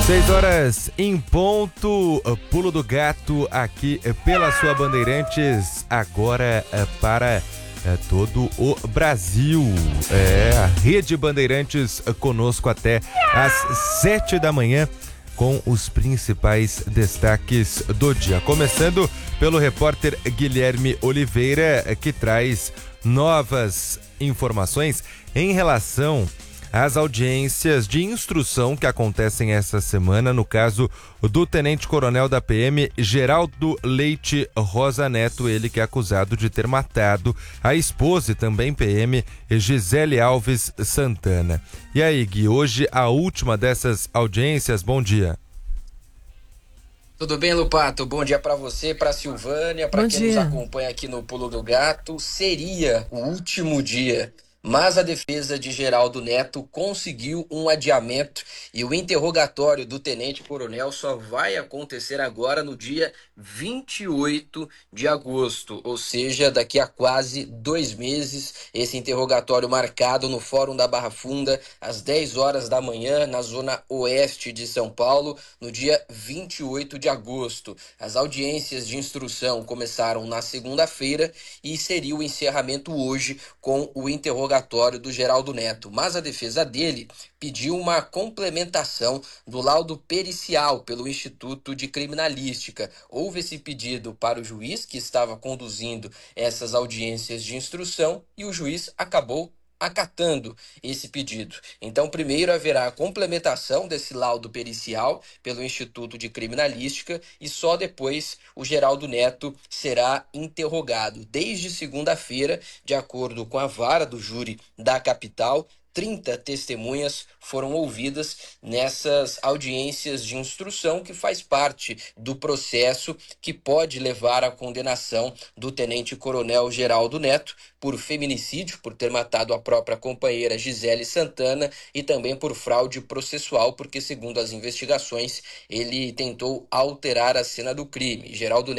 6 horas em ponto, Pulo do Gato aqui pela sua Bandeirantes, agora para todo o Brasil. A Rede Bandeirantes conosco até às 7 da manhã com os principais destaques do dia. Começando pelo repórter Guilherme Oliveira, que traz novas informações em relação às audiências de instrução que acontecem essa semana no caso do tenente-coronel da PM, Geraldo Leite Rosa Neto, ele que é acusado de ter matado a esposa e também PM, Gisele Alves Santana. E aí, Gui, hoje a última dessas audiências, bom dia. Tudo bem, Lupato? Bom dia para você, para Silvânia, para quem nos acompanha aqui no Pulo do Gato. Seria o último dia, mas a defesa de Geraldo Neto conseguiu um adiamento e o interrogatório do tenente-coronel só vai acontecer agora no dia 28 de agosto, ou seja, daqui a quase 2 meses, esse interrogatório marcado no Fórum da Barra Funda, às 10 horas da manhã, na zona oeste de São Paulo, no dia 28 de agosto. As audiências de instrução começaram na segunda-feira e seria o encerramento hoje com o interrogatório do Geraldo Neto, mas a defesa dele pediu uma complementação do laudo pericial pelo Instituto de Criminalística. Houve esse pedido para o juiz que estava conduzindo essas audiências de instrução e o juiz acabou acatando esse pedido. Então, primeiro haverá a complementação desse laudo pericial pelo Instituto de Criminalística e só depois o Geraldo Neto será interrogado. Desde segunda-feira, de acordo com a vara do júri da capital, 30 testemunhas foram ouvidas nessas audiências de instrução, que faz parte do processo que pode levar à condenação do tenente-coronel Geraldo Neto por feminicídio, por ter matado a própria companheira Gisele Santana, e também por fraude processual, porque, segundo as investigações, ele tentou alterar a cena do crime. Geraldo